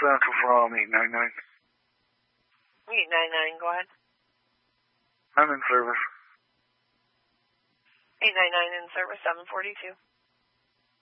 Central from 899. 899, go ahead. I'm in service. 899 in service, 742.